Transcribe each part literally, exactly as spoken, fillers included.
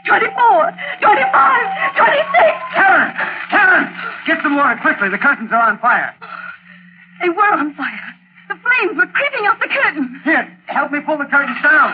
twenty-four, twenty-five, twenty-six. Karen! Karen! Get some water quickly. The curtains are on fire. They were on fire. The flames were creeping up the curtain. Here, help me pull the curtains down.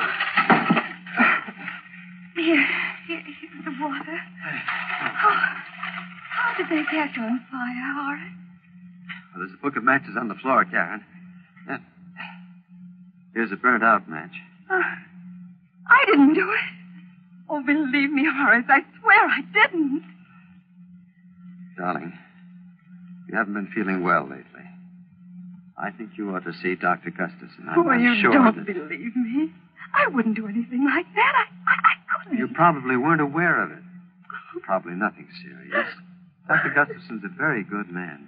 Here, here here's the water. How, how did they get on fire, Horace? Well, there's a book of matches on the floor, Karen. Yeah. Here's a burnt-out match. Uh, I didn't do it. Oh, believe me, Horace, I swear I didn't. Darling, you haven't been feeling well lately. I think you ought to see Doctor Gustafson. I'm oh, not you sure don't that... believe me. I wouldn't do anything like that. I, I, I couldn't. You probably weren't aware of it. Probably nothing serious. Doctor Gustafson's a very good man.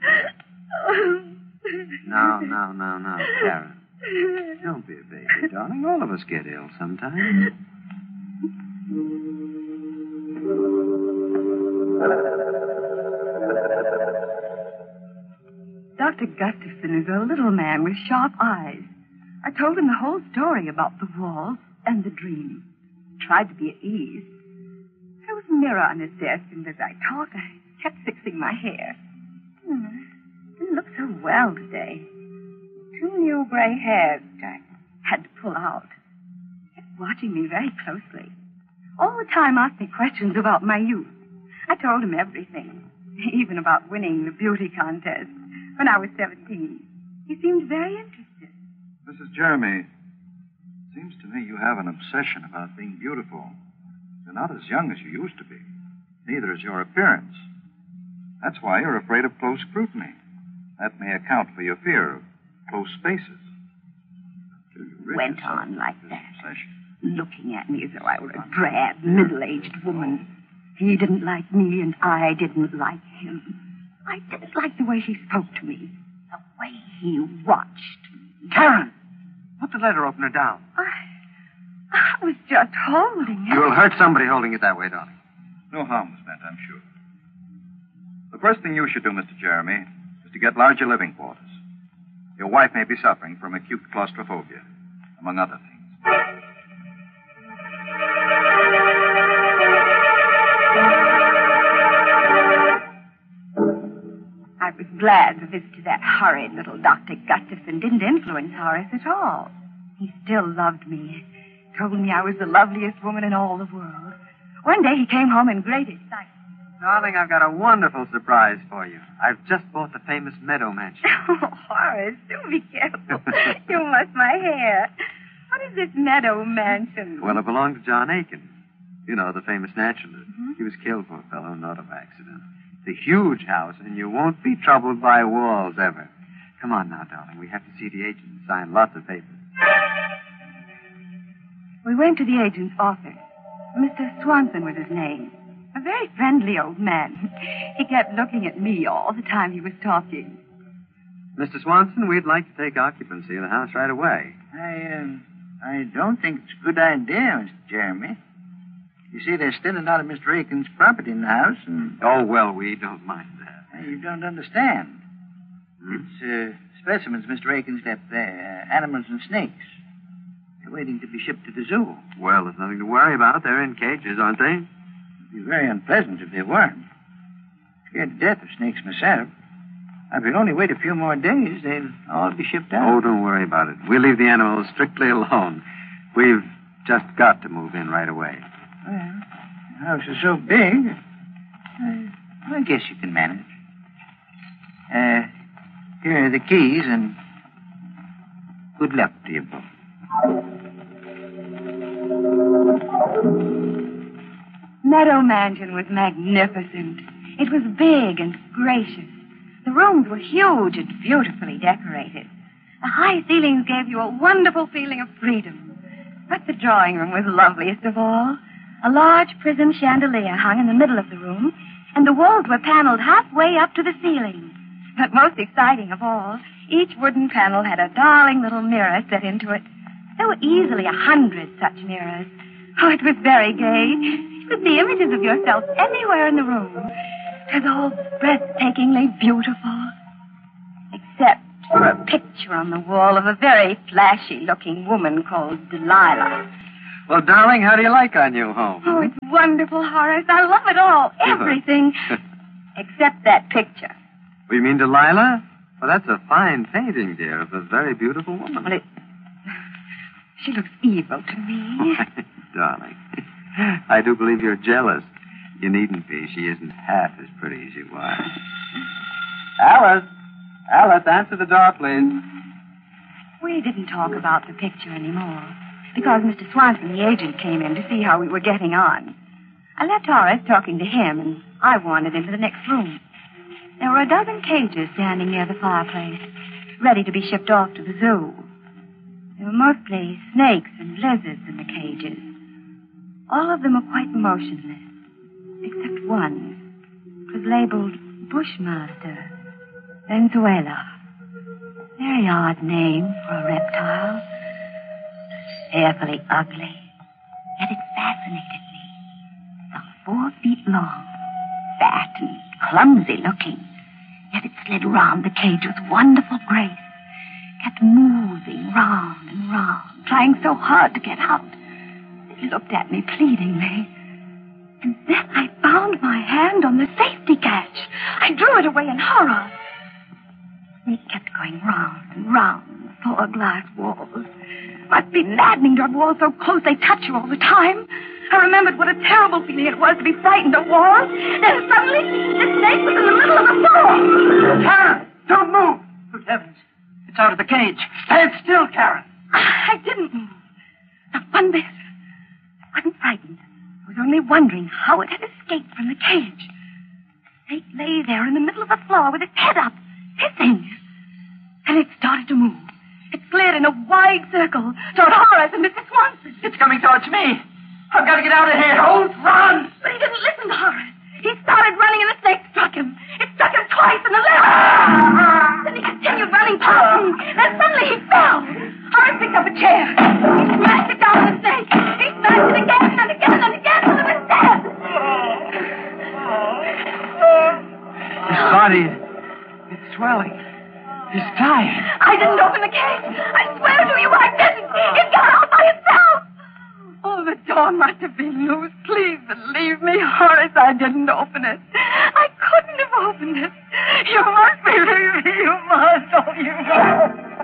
No, no, no, no, Karen. Don't be a baby, darling. All of us get ill sometimes. Doctor Gustafson is a little man with sharp eyes. I told him the whole story about the walls and the dream. Tried to be at ease. There was a mirror on his desk, and as I talked, I kept fixing my hair. Hmm. Didn't look so well today. Two new gray hairs which I had to pull out. Kept watching me very closely. All the time asked me questions about my youth. I told him everything, even about winning the beauty contest when I was seventeen. He seemed very interested. Missus Jeremy, seems to me you have an obsession about being beautiful. You're not as young as you used to be. Neither is your appearance. That's why you're afraid of close scrutiny. That may account for your fear of close spaces. Really went on like that, obsession. looking at me as though I were a drab, middle-aged woman. He didn't like me, and I didn't like him. I didn't like the way he spoke to me, the way he watched me. Karen! Put the letter opener down. I, I was just holding it. You'll hurt somebody holding it that way, darling. No harm was meant, I'm sure. The first thing you should do, Mister Jeremy, is to get larger living quarters. Your wife may be suffering from acute claustrophobia, among other things. I was glad the visit to that horrid little Doctor Gustafson didn't influence Horace at all. He still loved me. Told me I was the loveliest woman in all the world. One day he came home in great excitement. Darling, I've got a wonderful surprise for you. I've just bought the famous Meadow Mansion. Oh, Horace, do be careful. You mussed my hair. What is this Meadow Mansion? Well, it belonged to John Aiken. You know, the famous naturalist. Mm-hmm. He was killed, poor fellow, in an auto accident. It's a huge house, and you won't be troubled by walls ever. Come on now, darling. We have to see the agent and sign lots of papers. We went to the agent's office. Mister Swanson was his name. A very friendly old man. He kept looking at me all the time he was talking. Mister Swanson, we'd like to take occupancy of the house right away. I, um, I don't think it's a good idea, Mister Jeremy. You see, there's still a lot of Mister Aiken's property in the house, and... Oh, well, we don't mind that. Uh, you don't understand. Hmm? It's uh, specimens Mister Aiken's left there, uh, animals and snakes. They're waiting to be shipped to the zoo. Well, there's nothing to worry about. They're in cages, aren't they? It'd be very unpleasant if they weren't. Scared to death of snakes myself. If we'll only wait a few more days, they'll all be shipped out. Oh, don't worry about it. We'll leave the animals strictly alone. We've just got to move in right away. Well, the house is so big, uh, I guess you can manage. Uh, here are the keys, and good luck to you both. Meadow Mansion was magnificent. It was big and gracious. The rooms were huge and beautifully decorated. The high ceilings gave you a wonderful feeling of freedom. But the drawing room was loveliest of all. A large prism chandelier hung in the middle of the room, and the walls were paneled halfway up to the ceiling. But most exciting of all, each wooden panel had a darling little mirror set into it. There were easily a hundred such mirrors. Oh, it was very gay. You could see images of yourself anywhere in the room. It was all breathtakingly beautiful. Except for a picture on the wall of a very flashy-looking woman called Delilah. Well, darling, how do you like our new home? Oh, it's wonderful, Horace. I love it all. Everything. Except that picture. Well, you mean Delilah? Well, that's a fine painting, dear, of a very beautiful woman. Well, it... She looks evil to me. Darling, I do believe you're jealous. You needn't be. She isn't half as pretty as you are. Alice! Alice, answer the door, please. We didn't talk about the picture anymore because Mister Swanson, the agent, came in to see how we were getting on. I left Horace talking to him, and I wandered into the next room. There were a dozen cages standing near the fireplace, ready to be shipped off to the zoo. There were mostly snakes and lizards in the cages. All of them were quite motionless, except one. It was labeled Bushmaster, Venezuela. Very odd name for a reptile. Fearfully ugly, yet it fascinated me. Some four feet long, fat and clumsy looking, yet it slid round the cage with wonderful grace, kept moving round and round, trying so hard to get out. It looked at me pleadingly. And then I found my hand on the safety catch. I drew it away in horror. It kept going round and round the four glass walls. Must be maddening to have walls so close they touch you all the time. I remembered what a terrible feeling it was to be frightened of walls. Then suddenly, the snake was in the middle of the floor. Karen, don't move. Good heavens. It's out of the cage. Stand still, Karen. I didn't move. Not one bit. I wasn't frightened. I was only wondering how it had escaped from the cage. The snake lay there in the middle of the floor with its head up, hissing. And it started to move. It slid in a wide circle toward Horace and Missus Swanson. It's coming towards me. I've got to get out of here. Don't run. But he didn't listen to Horace. He started running and the snake struck him. It struck him twice in the left. Then he continued running past me. Then suddenly he fell. Horace picked up a chair. He smashed it down on the snake. He smashed it again and again and again till it was dead. His body, it's swelling. He's dying. I didn't open the cage. I swear to you I didn't. It got out by itself. Oh, the door must have been loose. Please believe me, Horace. I didn't open it. I couldn't have opened it. You must believe me. You must. Oh, you must.